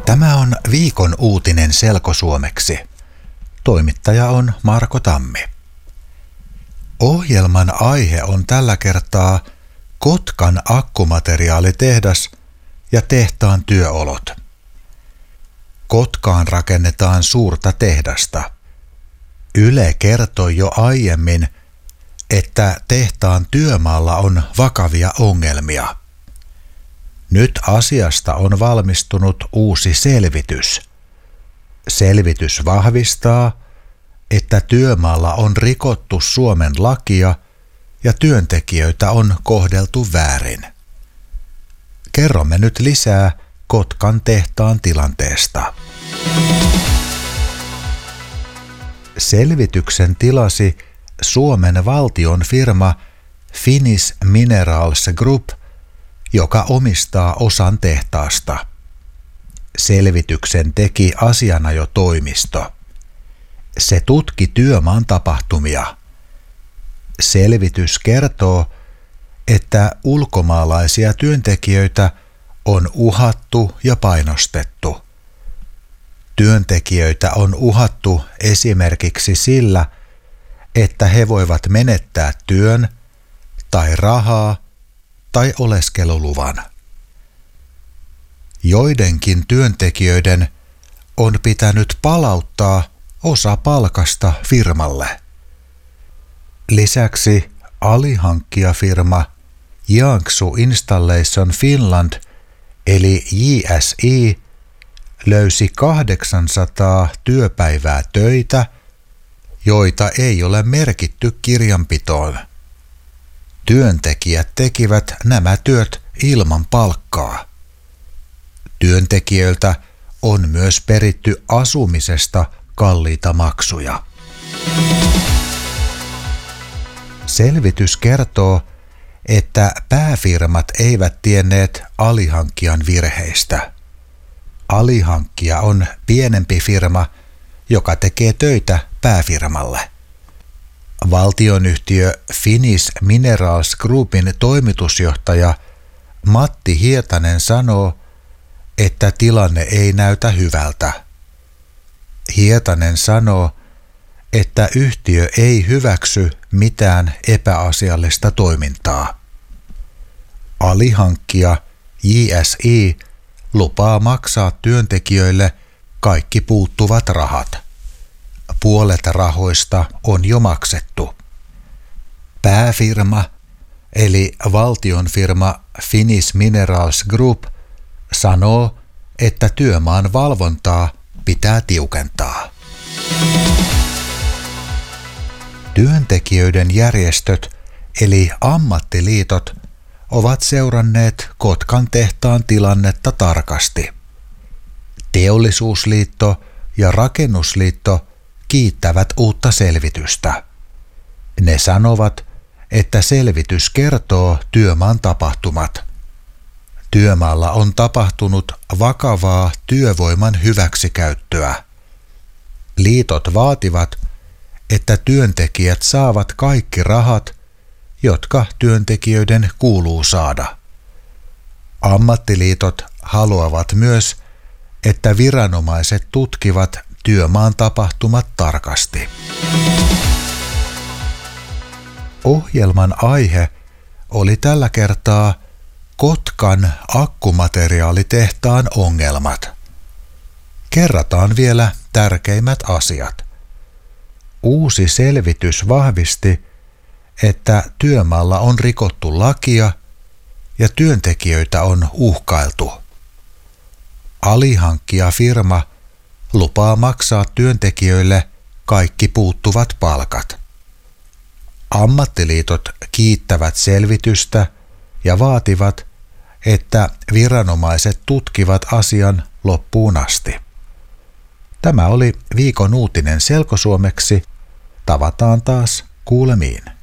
Tämä on viikon uutinen selkosuomeksi. Toimittaja on Marko Tammi. Ohjelman aihe on tällä kertaa Kotkan akkumateriaalitehdas ja tehtaan työolot. Kotkaan rakennetaan suurta tehdasta. Yle kertoi jo aiemmin, että tehtaan työmaalla on vakavia ongelmia. Nyt asiasta on valmistunut uusi selvitys. Selvitys vahvistaa, että työmaalla on rikottu Suomen lakia ja työntekijöitä on kohdeltu väärin. Kerromme nyt lisää Kotkan tehtaan tilanteesta. Selvityksen tilasi Suomen valtion firma Finnish Minerals Group, joka omistaa osan tehtaasta. Selvityksen teki asianajotoimisto. Se tutki työmaan tapahtumia. Selvitys kertoo, että ulkomaalaisia työntekijöitä on uhattu ja painostettu. Työntekijöitä on uhattu esimerkiksi sillä, että he voivat menettää työn tai rahaa tai oleskeluluvan. Joidenkin työntekijöiden on pitänyt palauttaa osa palkasta firmalle. Lisäksi alihankkijafirma Jiangsu Installation Finland eli JSI löysi 800 työpäivää töitä, joita ei ole merkitty kirjanpitoon. Työntekijät tekivät nämä työt ilman palkkaa. Työntekijöiltä on myös peritty asumisesta kalliita maksuja. Selvitys kertoo, että pääfirmat eivät tienneet alihankkijan virheistä. Alihankkija on pienempi firma, joka tekee töitä pääfirmalle. Valtionyhtiö Finnish Minerals Groupin toimitusjohtaja Matti Hietanen sanoo, että tilanne ei näytä hyvältä. Hietanen sanoo, että yhtiö ei hyväksy mitään epäasiallista toimintaa. Alihankkija JSI lupaa maksaa työntekijöille kaikki puuttuvat rahat. Puolet rahoista on jo maksettu. Pääfirma, eli valtion firma Finnish Minerals Group, sanoo, että työmaan valvontaa pitää tiukentaa. Työntekijöiden järjestöt, eli ammattiliitot, ovat seuranneet Kotkan tehtaan tilannetta tarkasti. Teollisuusliitto ja Rakennusliitto kiittävät uutta selvitystä. Ne sanovat, että selvitys kertoo työmaan tapahtumat. Työmaalla on tapahtunut vakavaa työvoiman hyväksikäyttöä. Liitot vaativat, että työntekijät saavat kaikki rahat, jotka työntekijöiden kuuluu saada. Ammattiliitot haluavat myös, että viranomaiset tutkivat työmaan tapahtumat tarkasti. Ohjelman aihe oli tällä kertaa Kotkan akkumateriaalitehtaan ongelmat. Kerrataan vielä tärkeimmät asiat. Uusi selvitys vahvisti, että työmaalla on rikottu lakia ja työntekijöitä on uhkailtu. Alihankkijafirma lupaa maksaa työntekijöille kaikki puuttuvat palkat. Ammattiliitot kiittävät selvitystä ja vaativat, että viranomaiset tutkivat asian loppuun asti. Tämä oli viikon uutinen selkosuomeksi. Tavataan taas kuulemiin.